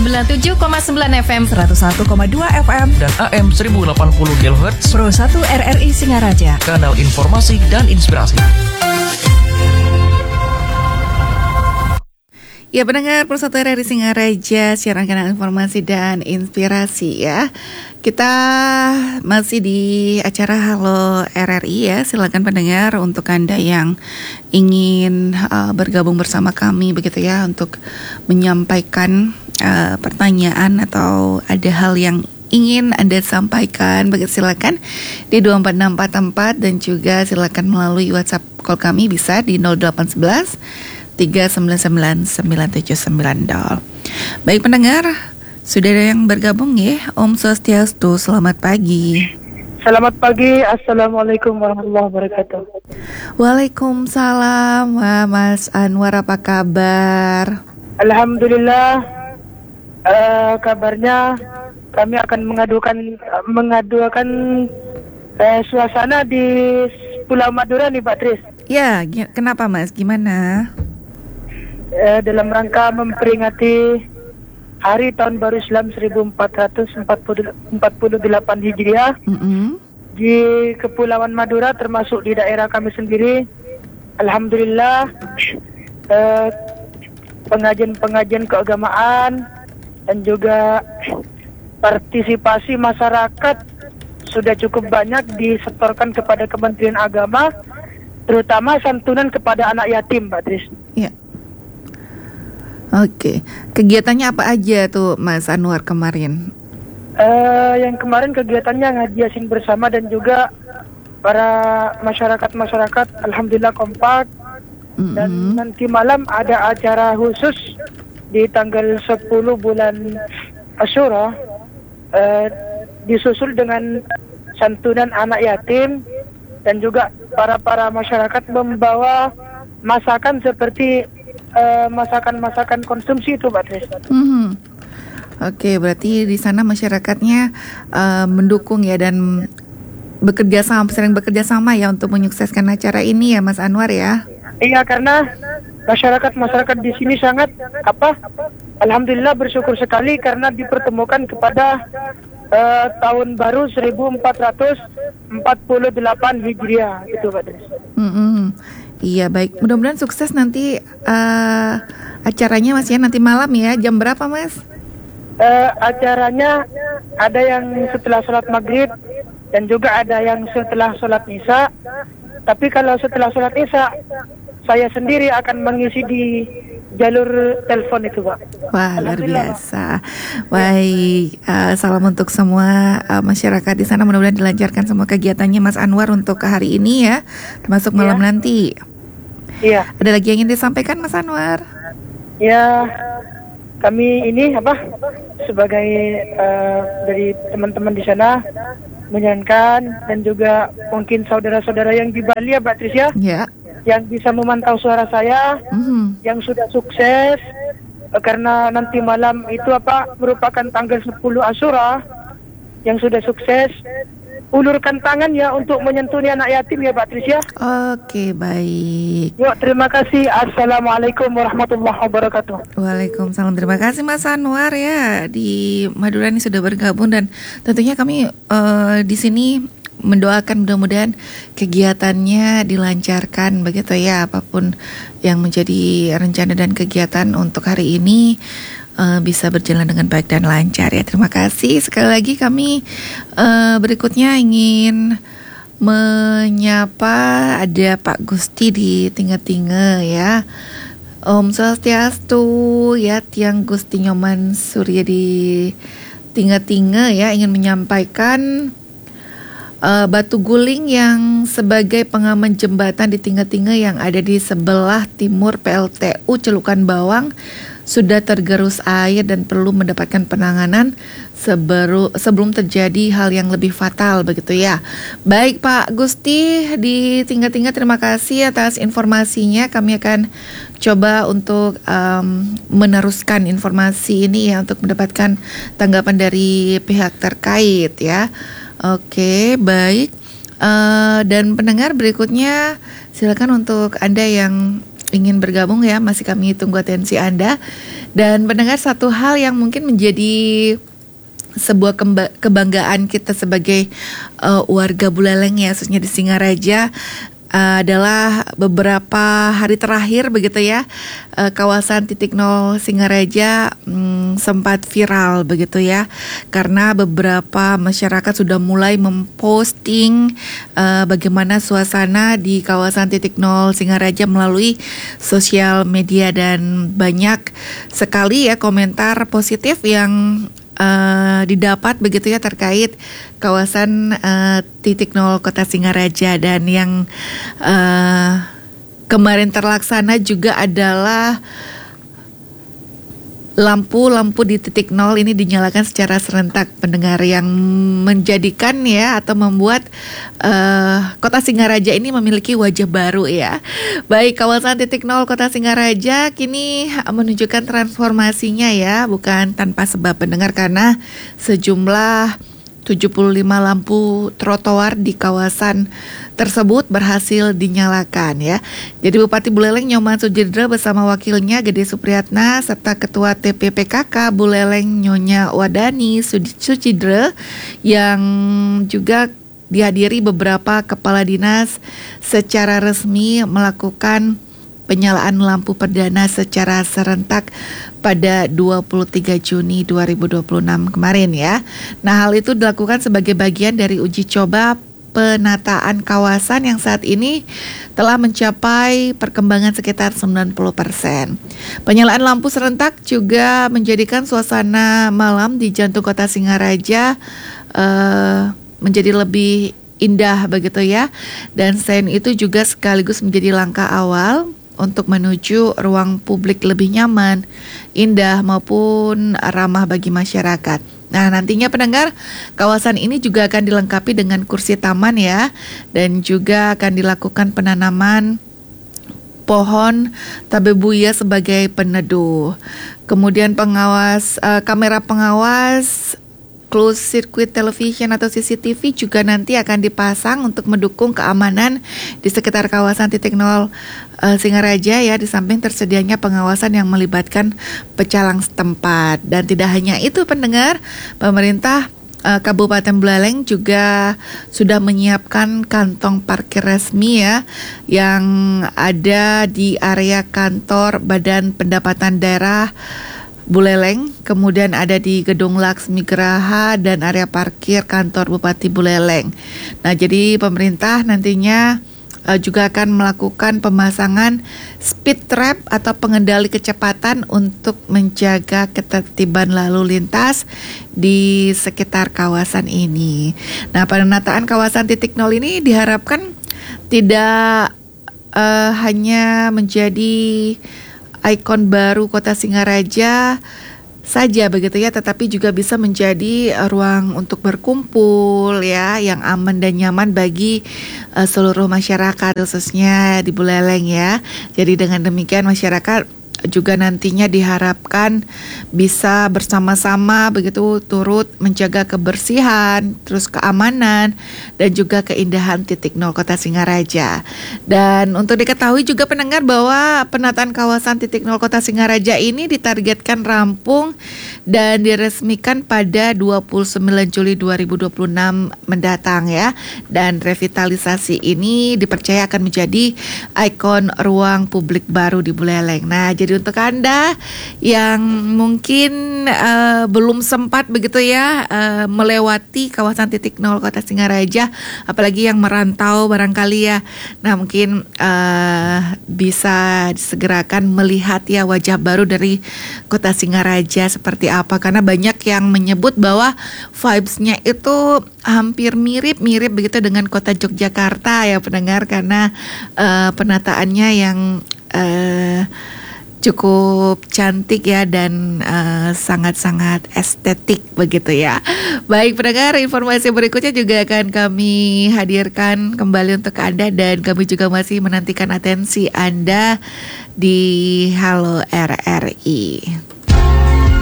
97,9 FM, 101,2 FM, dan AM 1080 kHz Pro 1 RRI Singaraja, kanal informasi dan inspirasi. Ya, pendengar Pro 1 RRI Singaraja, siaran kanal informasi dan inspirasi ya. Kita masih di acara Halo RRI ya. Silakan pendengar untuk Anda yang ingin bergabung bersama kami begitu ya, untuk menyampaikan pertanyaan atau ada hal yang ingin Anda sampaikan, begitu silakan di 24644 dan juga silakan melalui WhatsApp call kami bisa di 0811 3999790. Baik pendengar, sudah ada yang bergabung ya. Om Swastiastu, selamat pagi. Selamat pagi, Assalamualaikum warahmatullahi wabarakatuh. Waalaikumsalam, Wah, Mas Anwar, apa kabar? Alhamdulillah, kabarnya kami akan mengadukan suasana di Pulau Madura nih Pak Tris. Ya, kenapa Mas? Gimana? Dalam rangka memperingati Hari Tahun Baru Islam 1448 Hijriah di Kepulauan Madura termasuk di daerah kami sendiri. Alhamdulillah, pengajian keagamaan dan juga partisipasi masyarakat sudah cukup banyak disetorkan kepada Kementerian Agama, terutama santunan kepada anak yatim, Mbak Tris. Iya. Oke, kegiatannya apa aja tuh Mas Anwar kemarin? Yang kemarin kegiatannya ngaji Yasin bersama dan juga para masyarakat alhamdulillah kompak. Dan nanti malam ada acara khusus di tanggal 10 bulan Asyura, disusul dengan santunan anak yatim dan juga para masyarakat membawa masakan seperti masakan konsumsi itu, Mbak Tris. Oke, berarti di sana masyarakatnya mendukung ya dan sering bekerja sama ya untuk menyukseskan acara ini ya, Mas Anwar ya. Iya, karena masyarakat di sini sangat alhamdulillah bersyukur sekali karena dipertemukan kepada tahun baru 1448 Hijriah itu, Pak Tris. Iya, baik. Mudah-mudahan sukses nanti acaranya Mas ya, nanti malam ya. Jam berapa, Mas? Acaranya ada yang setelah sholat maghrib dan juga ada yang setelah sholat isya. Tapi kalau setelah sholat isya, saya sendiri akan mengisi di jalur telepon itu, Pak. Wah, luar biasa. Baik, salam untuk semua masyarakat di sana. Mudah-mudahan dilancarkan semua kegiatannya Mas Anwar untuk hari ini ya, termasuk malam nanti. Iya. Ada lagi yang ingin disampaikan Mas Anwar? Ya, kami ini sebagai dari teman-teman di sana menyanyikan dan juga mungkin saudara-saudara yang di Bali ya, Mbak Trisya. Ya. Yang bisa memantau suara saya, yang sudah sukses, karena nanti malam itu merupakan tanggal 10 Asyura, yang sudah sukses, ulurkan tangan ya untuk menyentuni anak yatim ya, Pak Trisya. Oke, baik. Yuk, terima kasih. Assalamualaikum warahmatullahi wabarakatuh. Waalaikumsalam. Terima kasih Mas Anwar ya, di Madura ini sudah bergabung dan tentunya kami di sini mendoakan mudah-mudahan kegiatannya dilancarkan begitu ya, apapun yang menjadi rencana dan kegiatan untuk hari ini bisa berjalan dengan baik dan lancar ya. Terima kasih sekali lagi. Kami berikutnya ingin menyapa ada Pak Gusti di Tinge-Tinge ya. Om Swastiastu ya, Tiang Gusti Nyoman Surya di Tinge-Tinge ya, ingin menyampaikan batu guling yang sebagai pengaman jembatan di Tinge-Tinge yang ada di sebelah timur PLTU Celukan Bawang sudah tergerus air dan perlu mendapatkan penanganan sebelum terjadi hal yang lebih fatal begitu ya. Baik Pak Gusti di Tinge-Tinge, terima kasih atas informasinya. Kami akan coba untuk meneruskan informasi ini ya untuk mendapatkan tanggapan dari pihak terkait ya. Oke, baik. Dan pendengar berikutnya silakan untuk Anda yang ingin bergabung ya, masih kami tunggu atensi Anda. Dan pendengar, satu hal yang mungkin menjadi sebuah kebanggaan kita sebagai warga Buleleng ya, khususnya di Singaraja, adalah beberapa hari terakhir begitu ya, kawasan titik nol Singaraja sempat viral begitu ya, karena beberapa masyarakat sudah mulai memposting bagaimana suasana di kawasan titik nol Singaraja melalui sosial media, dan banyak sekali ya komentar positif yang didapat begitu ya terkait kawasan titik nol Kota Singaraja. Dan yang kemarin terlaksana juga adalah lampu-lampu di titik nol ini dinyalakan secara serentak, pendengar, yang menjadikan ya atau membuat Kota Singaraja ini memiliki wajah baru ya. Baik, kawasan titik nol Kota Singaraja kini menunjukkan transformasinya ya, bukan tanpa sebab, pendengar, karena sejumlah 75 lampu trotoar di kawasan tersebut berhasil dinyalakan ya. Jadi Bupati Buleleng Nyoman Sudjidra bersama wakilnya Gede Supriyatna serta Ketua TPPKK Buleleng Nyonya Wadani Sucidre, yang juga dihadiri beberapa kepala dinas, secara resmi melakukan penyalaan lampu perdana secara serentak pada 23 Juni 2026 kemarin ya. Nah, hal itu dilakukan sebagai bagian dari uji coba penataan kawasan yang saat ini telah mencapai perkembangan sekitar 90%. Penyalaan lampu serentak juga menjadikan suasana malam di jantung Kota Singaraja menjadi lebih indah begitu ya. Dan selain itu juga sekaligus menjadi langkah awal untuk menuju ruang publik lebih nyaman, indah maupun ramah bagi masyarakat. Nah, nantinya pendengar, kawasan ini juga akan dilengkapi dengan kursi taman ya, dan juga akan dilakukan penanaman pohon tabebuya sebagai peneduh. Kemudian kamera pengawas closed circuit television atau CCTV juga nanti akan dipasang untuk mendukung keamanan di sekitar kawasan titik nol Singaraja ya, di samping tersedianya pengawasan yang melibatkan pecalang setempat. Dan tidak hanya itu pendengar, pemerintah Kabupaten Buleleng juga sudah menyiapkan kantong parkir resmi ya, yang ada di area kantor Badan Pendapatan Daerah Buleleng, kemudian ada di Gedung Laksmi Geraha dan area parkir kantor Bupati Buleleng. Nah, jadi pemerintah nantinya juga akan melakukan pemasangan speed trap atau pengendali kecepatan untuk menjaga ketertiban lalu lintas di sekitar kawasan ini. Nah, penataan kawasan titik nol ini diharapkan tidak hanya menjadi ikon baru Kota Singaraja saja begitu ya, tetapi juga bisa menjadi ruang untuk berkumpul ya, yang aman dan nyaman bagi seluruh masyarakat, khususnya di Buleleng ya. Jadi dengan demikian masyarakat juga nantinya diharapkan bisa bersama-sama begitu turut menjaga kebersihan, terus keamanan dan juga keindahan titik nol Kota Singaraja. Dan untuk diketahui juga pendengar bahwa penataan kawasan titik nol Kota Singaraja ini ditargetkan rampung dan diresmikan pada 29 Juli 2026 mendatang ya. Dan revitalisasi ini dipercaya akan menjadi ikon ruang publik baru di Buleleng. Nah, jadi untuk Anda yang mungkin belum sempat begitu ya melewati kawasan titik nol Kota Singaraja, apalagi yang merantau barangkali ya, nah mungkin bisa disegerakan melihat ya wajah baru dari Kota Singaraja seperti apa, karena banyak yang menyebut bahwa vibes-nya itu hampir mirip-mirip begitu dengan Kota Yogyakarta ya pendengar, karena penataannya yang cukup cantik ya dan sangat-sangat estetik begitu ya. Baik pendengar, informasi berikutnya juga akan kami hadirkan kembali untuk Anda, dan kami juga masih menantikan atensi Anda di Halo RRI.